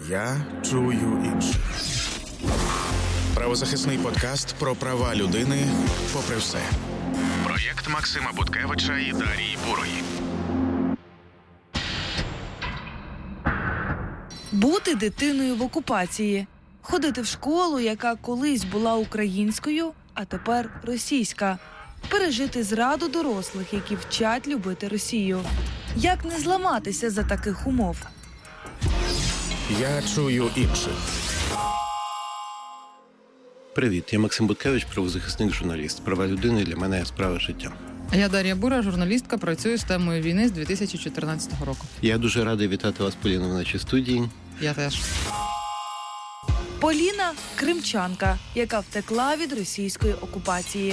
Я чую інших. Правозахисний подкаст про права людини попри все. Проєкт Максима Буткевича і Дарії Бурої. Бути дитиною в окупації. Ходити в школу, яка колись була українською, а тепер російська. Пережити зраду дорослих, які вчать любити Росію. Як не зламатися за таких умов? Я чую інших. Привіт, я Максим Буткевич, правозахисник, журналіст. Права людини для мене – справа життя. А я Дар'я Бура, журналістка, працюю з темою війни з 2014 року. Я дуже радий вітати вас, Поліно, в нашій студії. Я теж. Поліна – кримчанка, яка втекла від російської окупації.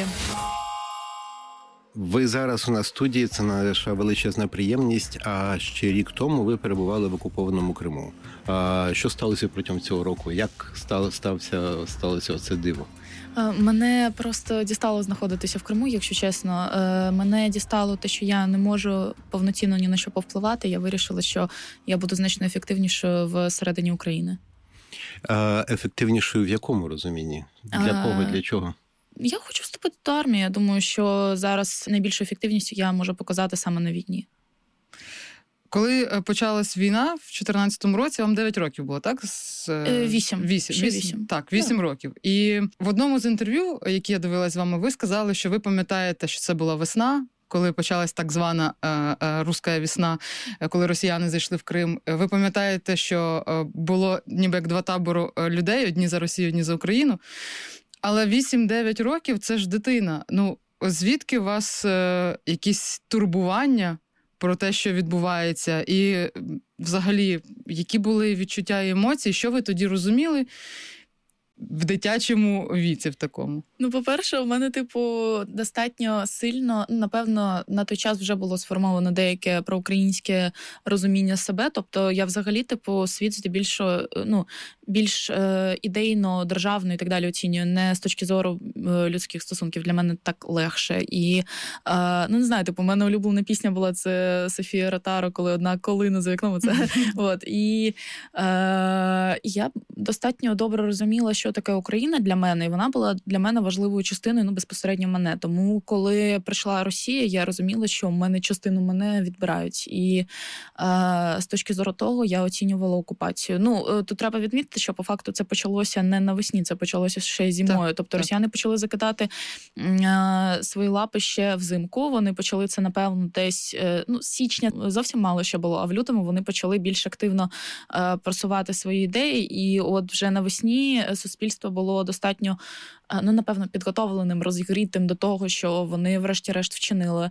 Ви зараз у нас в студії, це наша величезна приємність, а ще рік тому ви перебували в окупованому Криму. Що сталося протягом цього року? Як сталося оце диво? Мене просто дістало знаходитися в Криму, якщо чесно. Мене дістало те, що я не можу повноцінно ні на що повпливати. Я вирішила, що я буду значно ефективнішою всередині України. Ефективнішою в якому розумінні? Для кого, для чого? Я хочу вступити до армії. Я думаю, що зараз найбільшу ефективність я можу показати саме на війні. Коли почалась війна в 2014 році, вам 9 років було, так? 8. Так, 8 років. І в одному з інтерв'ю, які я дивилась з вами, ви сказали, що ви пам'ятаєте, що це була весна, коли почалась так звана «Руська весна», коли росіяни зайшли в Крим. Ви пам'ятаєте, що було ніби як два табори людей, одні за Росію, одні за Україну. Але 8-9 років – це ж дитина. Ну, звідки у вас якісь турбування про те, що відбувається? І взагалі, які були відчуття і емоції? Що ви тоді розуміли в дитячому віці в такому? Ну, по-перше, у мене, достатньо сильно, напевно, на той час вже було сформовано деяке проукраїнське розуміння себе. Тобто я взагалі, світ здебільшого, більш ідейно, державно і так далі оцінюю. Не з точки зору людських стосунків. Для мене так легше. І, не знаю, у мене улюблена пісня була, це Софія Ротаро, коли одна колина за вікном. І я достатньо добре розуміла, що таке Україна для мене, і вона була для мене важливою частиною, безпосередньо мене. Тому, коли прийшла Росія, я розуміла, що в мене частину мене відбирають. І з точки зору того, я оцінювала окупацію. Тут треба відмітити, що по факту це почалося не навесні, це почалося ще зимою. Тобто росіяни почали закидати свої лапи ще взимку. Вони почали це, напевно, десь з січня зовсім мало ще було, а в лютому вони почали більш активно просувати свої ідеї. І от вже навесні суспільство було достатньо, напевно, підготовленим, розігрітим до того, що вони врешті-решт вчинили.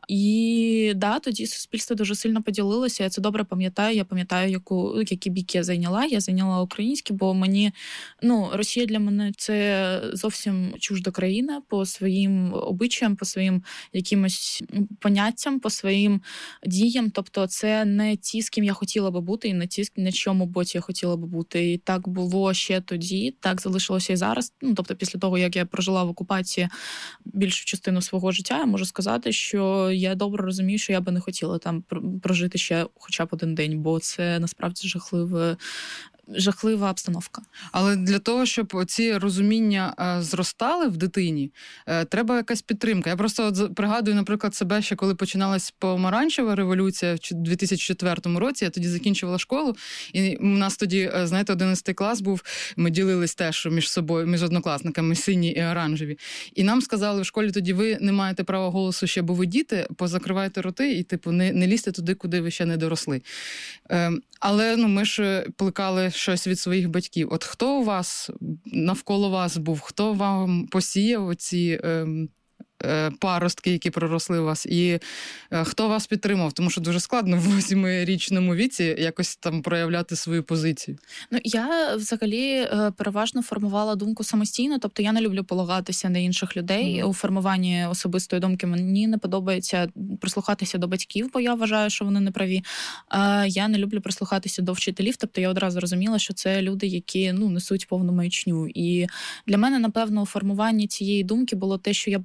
І тоді суспільство дуже сильно поділилося. Я це добре пам'ятаю. Я пам'ятаю, які бік я зайняла. Я зайняла українські, бо Росія для мене це зовсім чужда країна по своїм обичаям, по своїм якимось поняттям, по своїм діям. Тобто це не ті, з ким я хотіла би бути, і не ті, на чому боці я хотіла би бути. І так було ще тоді, так залишилося і зараз. Тобто після того, як я прожила в окупації більшу частину свого життя, я можу сказати, що я добре розумію, що я би не хотіла там прожити ще хоча б один день, бо це насправді жахлива обстановка. Але для того, щоб ці розуміння зростали в дитині, треба якась підтримка. Я просто пригадую, наприклад, себе ще, коли починалась помаранчева революція в 2004 році, я тоді закінчувала школу, і у нас тоді, 11 клас був, ми ділились теж між собою, між однокласниками, сині і оранжеві. І нам сказали в школі тоді, ви не маєте права голосу ще, бо ви діти, позакривайте роти і, не лізьте туди, куди ви ще не доросли. Але ми ж плекали щось від своїх батьків. От хто у вас, навколо вас був, хто вам посіяв оці паростки, які проросли у вас, і хто вас підтримав? Тому що дуже складно в 8-річному віці якось там проявляти свою позицію. Я взагалі переважно формувала думку самостійно, тобто я не люблю полагатися на інших людей. У формуванні особистої думки мені не подобається прислухатися до батьків, бо я вважаю, що вони не праві. Я не люблю прислухатися до вчителів, тобто я одразу розуміла, що це люди, які несуть повну маячню. І для мене, напевно, у формуванні цієї думки було те, що я бачила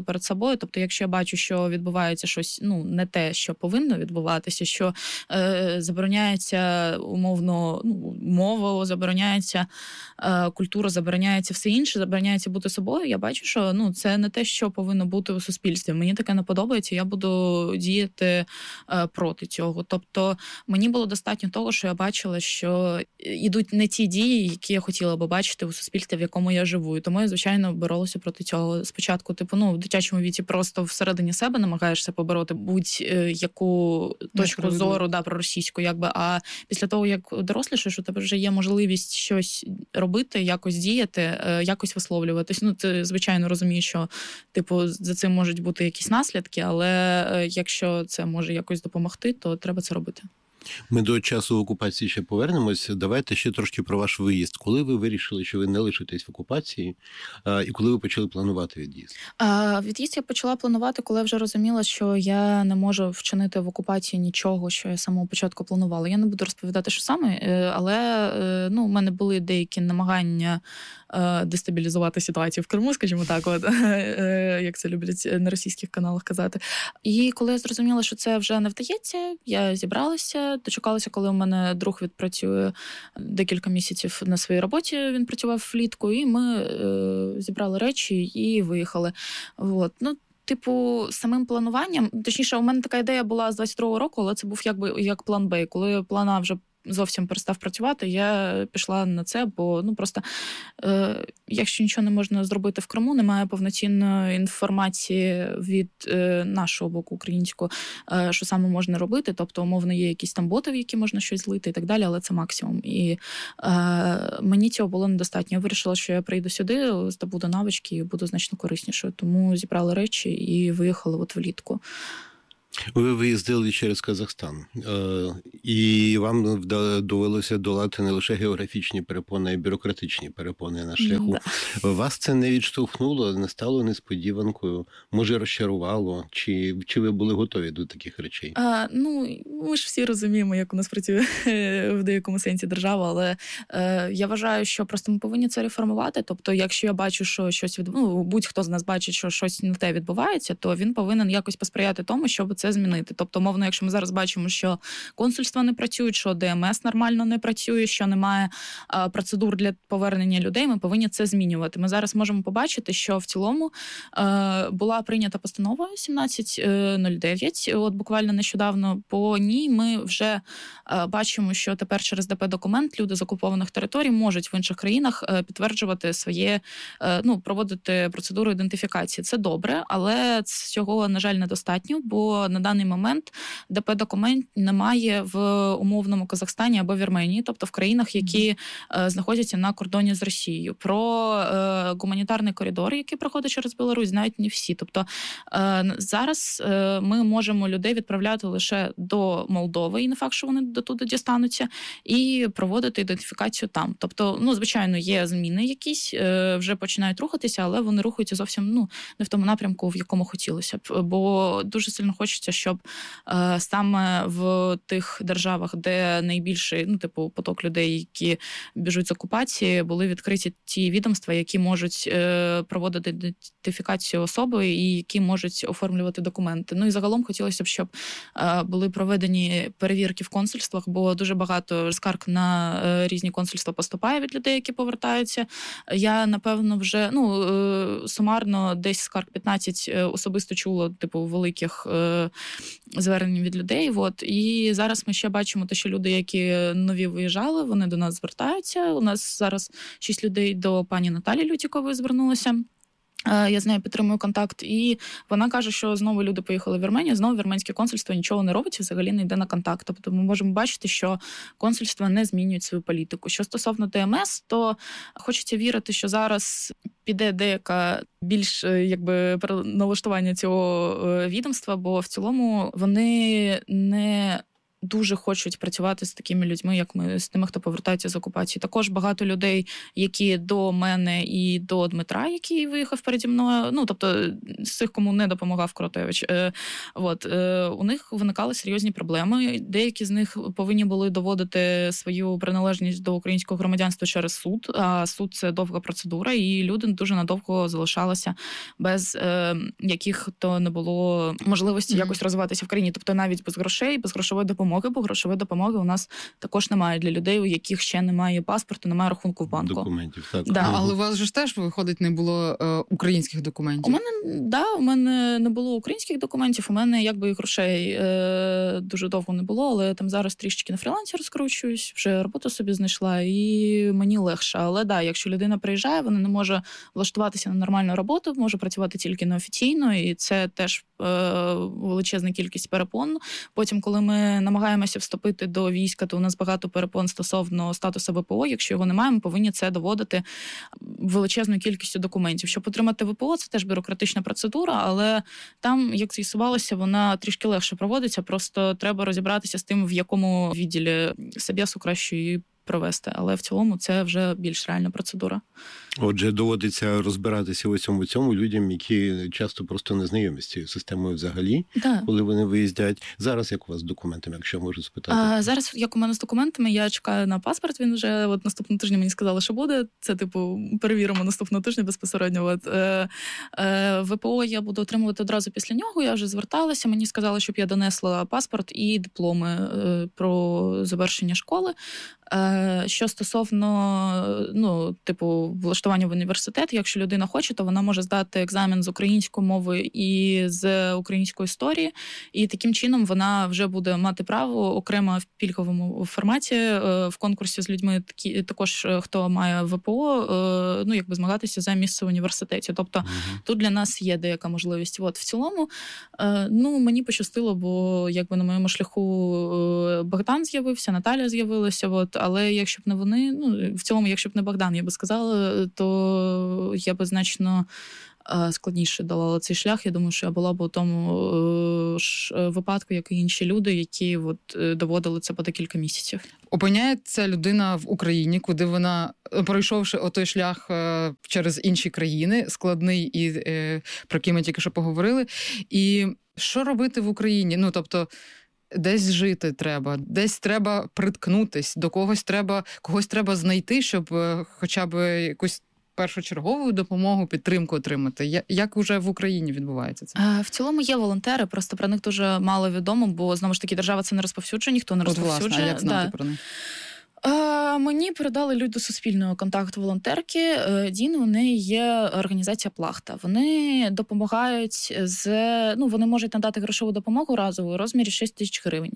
перед собою. Тобто, якщо я бачу, що відбувається щось, ну, не те, що повинно відбуватися, що забороняється умовно, ну, мова, забороняється культура, забороняється все інше, забороняється бути собою, я бачу, що, ну, це не те, що повинно бути у суспільстві. Мені таке не подобається, я буду діяти проти цього. Тобто, мені було достатньо того, що я бачила, що ідуть не ті дії, які я хотіла би бачити у суспільстві, в якому я живу. І тому я, звичайно, боролася проти цього. Спочатку, типу, ну, в дитячому віці просто всередині себе намагаєшся побороти будь-яку точку зору, проросійську, якби. А після того, як дорослішаєш, у тебе вже є можливість щось робити, якось діяти, якось висловлюватись. Ну, ти, звичайно, розумієш, що, типу, за цим можуть бути якісь наслідки, але якщо це може якось допомогти, то треба це робити. Ми до часу окупації ще повернемось. Давайте ще трошки про ваш виїзд. Коли ви вирішили, що ви не лишитесь в окупації, і коли ви почали планувати від'їзд? Від'їзд я почала планувати, коли я вже розуміла, що я не можу вчинити в окупації нічого, що я з самого початку планувала. Я не буду розповідати, що саме, але ну, у мене були деякі намагання дестабілізувати ситуацію в Криму, скажімо так, от, як це люблять на російських каналах казати. І коли я зрозуміла, що це вже не вдається, я зібралася, дочекалася, коли у мене друг відпрацює декілька місяців на своїй роботі, він працював влітку, і ми зібрали речі і виїхали. От. Ну, типу, самим плануванням, точніше, у мене така ідея була з 22-го року, але це був якби як план Б. Коли план А вже зовсім перестав працювати, я пішла на це, бо, ну, просто, якщо нічого не можна зробити в Криму, немає повноцінної інформації від нашого боку українського, що саме можна робити, тобто, умовно, є якісь там боти, в які можна щось злити і так далі, але це максимум. І мені цього було недостатньо. Я вирішила, що я прийду сюди, здобуду навички і буду значно кориснішою, тому зібрали речі і виїхали от влітку. Ви виїздили через Казахстан, і вам довелося долати не лише географічні перепони, а й бюрократичні перепони на шляху. Вас це не відштовхнуло, не стало несподіванкою, може розчарувало, чи ви були готові до таких речей? Ну, ми ж всі розуміємо, як у нас працює в деякому сенсі держава, але я вважаю, що просто ми повинні це реформувати. Тобто, якщо я бачу, що щось будь-хто з нас бачить, що щось не те відбувається, то він повинен якось посприяти тому, щоб це змінити. Тобто, мовно, якщо ми зараз бачимо, що консульства не працюють, що ДМС нормально не працює, що немає процедур для повернення людей, ми повинні це змінювати. Ми зараз можемо побачити, що в цілому була прийнята постанова 1709, от буквально нещодавно. По ній ми вже бачимо, що тепер через ДП-документ люди з окупованих територій можуть в інших країнах підтверджувати своє, ну, проводити процедуру ідентифікації. Це добре, але цього, на жаль, недостатньо, бо на даний момент ДП-документ немає в умовному Казахстані або Вірменії, тобто в країнах, які знаходяться на кордоні з Росією. Про гуманітарний коридор, який проходить через Білорусь, знають не всі. Тобто зараз ми можемо людей відправляти лише до Молдови, і не факт, що вони дотуди дістануться, і проводити ідентифікацію там. Тобто, ну, звичайно, є зміни якісь, вже починають рухатися, але вони рухаються зовсім, ну, не в тому напрямку, в якому хотілося б. Бо дуже сильно хочеться, щоб саме в тих державах, де найбільший, ну, типу, поток людей, які біжуть з окупації, були відкриті ті відомства, які можуть проводити ідентифікацію особи і які можуть оформлювати документи. Ну і загалом хотілося б, щоб були проведені перевірки в консульствах, бо дуже багато скарг на різні консульства поступає від людей, які повертаються. Я, напевно, вже, ну, сумарно десь скарг 15 особисто чула, типу, великих звернень від людей. От. І зараз ми ще бачимо те, що люди, які нові виїжджали, вони до нас звертаються. У нас зараз 6 людей до пані Наталі Лютікової звернулося. Я з нею підтримую контакт, і вона каже, що знову люди поїхали в Вірменію, знову вірменське консульство нічого не робить і взагалі не йде на контакт. Тобто ми можемо бачити, що консульства не змінюють свою політику. Що стосовно ДМС, то хочеться вірити, що зараз піде деяка більш, якби, налаштування цього відомства, бо в цілому вони не дуже хочуть працювати з такими людьми, як ми, з тими, хто повертається з окупації. Також багато людей, які до мене і до Дмитра, який виїхав переді мною, ну, тобто з цих, кому не допомагав Коротевич, у них виникали серйозні проблеми. Деякі з них повинні були доводити свою приналежність до українського громадянства через суд, а суд – це довга процедура, і люди дуже надовго залишалися без яких-то не було можливості якось розвиватися в країні. Тобто навіть без грошей, без грошової допомоги, бо грошової допомоги у нас також немає для людей, у яких ще немає паспорту, немає рахунку в банку. Документів, так. Да. Але у вас же ж теж, виходить, не було українських документів. У мене не було українських документів, у мене якби грошей дуже довго не було, але там зараз трішечки на фрілансі розкручуюсь, вже роботу собі знайшла, і мені легше. Але да, якщо людина приїжджає, вона не може влаштуватися на нормальну роботу, може працювати тільки неофіційно, і це теж величезна кількість перепон. Потім, коли ми намагаємося вступити до війська, то у нас багато перепон стосовно статусу ВПО. Якщо його немає, ми повинні це доводити величезною кількістю документів. Щоб отримати ВПО, це теж бюрократична процедура, але там, як з'ясувалося, вона трішки легше проводиться, просто треба розібратися з тим, в якому відділі собєсу краще її провести. Але в цілому це вже більш реальна процедура. Отже, доводиться розбиратися в усьому цьому людям, які часто просто не знайомі з цією системою взагалі, коли вони виїздять. Зараз як у вас з документами, якщо можу спитати? Зараз, як у мене з документами, я чекаю на паспорт, він вже наступного тижня мені сказали, що буде. Це, перевіримо наступного тижня безпосередньо. ВПО я буду отримувати одразу після нього, я вже зверталася, мені сказали, щоб я донесла паспорт і дипломи про завершення школи. Що стосовно, влаштування в університет, якщо людина хоче, то вона може здати екзамен з української мови і з української історії, і таким чином вона вже буде мати право окремо в пільговому форматі в конкурсі з людьми, також хто має ВПО, змагатися за місце в університеті. Тобто тут для нас є деяка можливість. В цілому, мені пощастило, бо на моєму шляху Богдан з'явився, Наталя з'явилася, але якщо б не вони, в цілому, якщо б не Богдан, я би сказала, то я би значно складніше долала цей шлях. Я думаю, що я була б у тому ж випадку, як і інші люди, які доводили це по декілька місяців. Опиняється людина в Україні, куди вона, пройшовши отой шлях через інші країни, складний, і про який ми тільки що поговорили. І що робити в Україні? Десь жити треба, десь треба приткнутись, до когось треба знайти, щоб хоча б якусь першочергову допомогу, підтримку отримати. Як вже в Україні відбувається це? В цілому є волонтери, просто про них дуже мало відомо, бо, знову ж таки, держава це не розповсюджує, ніхто не розповсюджує. Власне, а як знати про них? Мені передали люди Суспільного контакт волонтерки. Дін, у неї є організація Плахта. Вони допомагають вони можуть надати грошову допомогу разову у розмірі 6 тисяч гривень.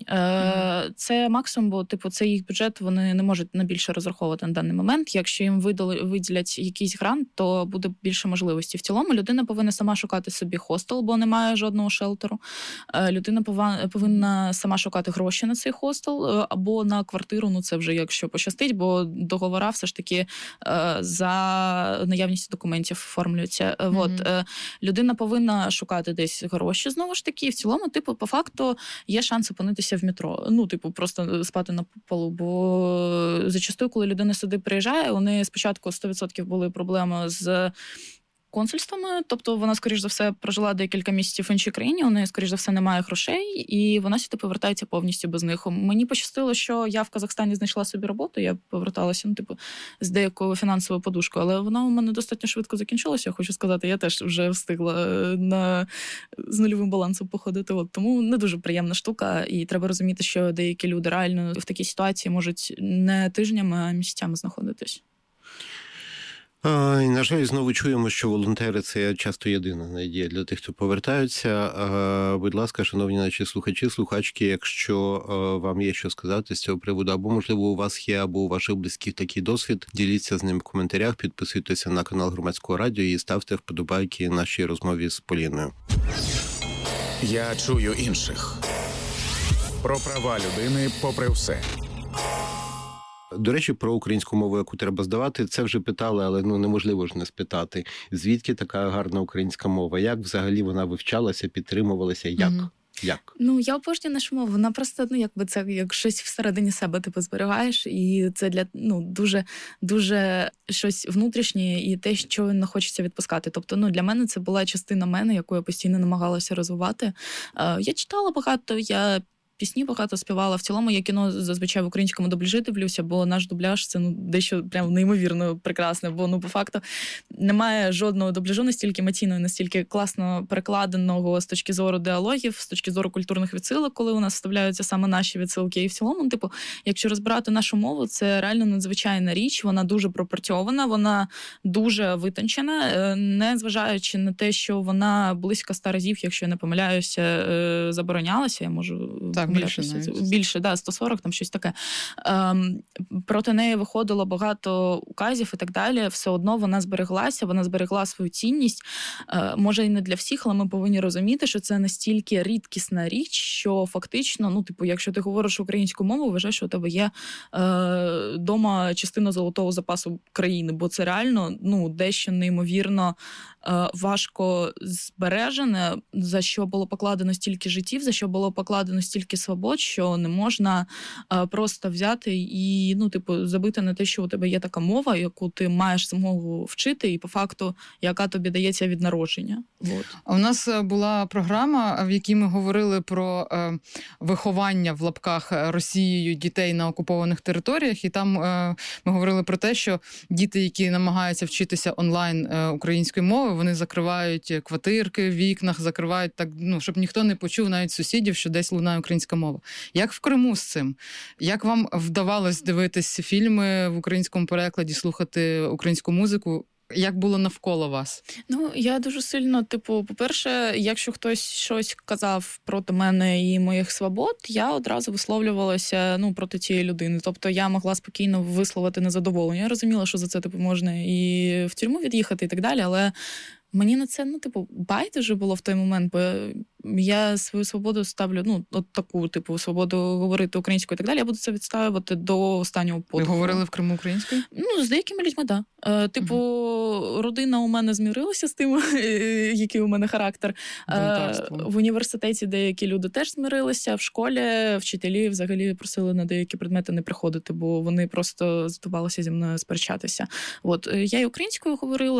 Це максимум, бо це їх бюджет, вони не можуть на більше розраховувати на даний момент. Якщо їм виділять якийсь грант, то буде більше можливостей. В цілому людина повинна сама шукати собі хостел, бо немає жодного шелтеру. Людина повинна сама шукати гроші на цей хостел або на квартиру, це вже якщо пощастить, бо договори все ж таки за наявністю документів оформлюються. Людина повинна шукати десь гроші, знову ж таки, і в цілому, по факту, є шанс опинитися в метро. Просто спати на полу, бо зачастую, коли людина сюди приїжджає, у неї спочатку 100% були проблеми з консульствами, тобто вона, скоріш за все, прожила декілька місяців в іншій країні, у неї, скоріш за все, немає грошей, і вона сюди повертається повністю без них. Мені пощастило, що я в Казахстані знайшла собі роботу, я поверталася, з деякою фінансовою подушкою, але вона у мене достатньо швидко закінчилася, я хочу сказати, я теж вже встигла з нульовим балансом походити, тому не дуже приємна штука, і треба розуміти, що деякі люди реально в такій ситуації можуть не тижнями, а місяцями знаходитись. І, на жаль, знову чуємо, що волонтери – це часто єдина надія для тих, хто повертаються. Будь ласка, шановні наші слухачі, слухачки, якщо вам є що сказати з цього приводу, або, можливо, у вас є, або у ваших близьких такий досвід, діліться з ним в коментарях, підписуйтеся на канал Громадського радіо і ставте вподобайки нашій розмові з Поліною. Я чую інших. Про права людини попри все. До речі, про українську мову, яку треба здавати, це вже питали, але неможливо ж не спитати. Звідки така гарна українська мова? Як взагалі вона вивчалася, підтримувалася? Як? Як? Ну, я обожнюю нашу мову. Вона просто, якби це як щось всередині себе зберігаєш, і це для дуже, дуже щось внутрішнє і те, що не хочеться відпускати. Тобто, для мене це була частина мене, яку я постійно намагалася розвивати. Я читала багато, я пісні багато співала. В цілому я кіно зазвичай в українському дубляжі дивлюся, бо наш дубляж це дещо прям неймовірно прекрасне, бо по факту немає жодного дубляжу настільки емоційного, настільки класно перекладеного з точки зору діалогів, з точки зору культурних відсилок, коли у нас вставляються саме наші відсилки. І в цілому, якщо розбирати нашу мову, це реально надзвичайна річ, вона дуже пропрацьована, вона дуже витончена, не зважаючи на те, що вона близько 100 разів, якщо я не помиляюся, заборонялася, я можу... Більше, 140, там щось таке. Проти неї виходило багато указів і так далі. Все одно вона збереглася, вона зберегла свою цінність. Може, і не для всіх, але ми повинні розуміти, що це настільки рідкісна річ, що фактично, якщо ти говориш українську мову, вважаєш, що у тебе є дома частина золотого запасу країни, бо це реально, дещо неймовірно важко збережене, за що було покладено стільки життів, за що було покладено стільки свобод, що не можна просто взяти і, забити на те, що у тебе є така мова, яку ти маєш змогу вчити, і по факту, яка тобі дається від народження. У нас була програма, в якій ми говорили про виховання в лапках Росією дітей на окупованих територіях, і там ми говорили про те, що діти, які намагаються вчитися онлайн української мови, вони закривають квартирки в вікнах, закривають так, щоб ніхто не почув навіть сусідів, що десь лунає українська мова. Як в Криму з цим? Як вам вдавалось дивитись фільми в українському перекладі, слухати українську музику? Як було навколо вас? Я дуже сильно, по-перше, якщо хтось щось казав проти мене і моїх свобод, я одразу висловлювалася, проти цієї людини. Тобто я могла спокійно висловити незадоволення. Я розуміла, що за це, можна і в тюрму від'їхати і так далі, але мені на це, байдуже було в той момент, бо я свою свободу ставлю, таку, свободу говорити українською і так далі, я буду це відстоювати до останнього подиху. Ви говорили в Криму українською? З деякими людьми, так. Родина у мене змирилася з тим, який у мене характер. В університеті деякі люди теж змирилися, в школі вчителі взагалі просили на деякі предмети не приходити, бо вони просто здавалися зі мною сперечатися. Я і українською говорила,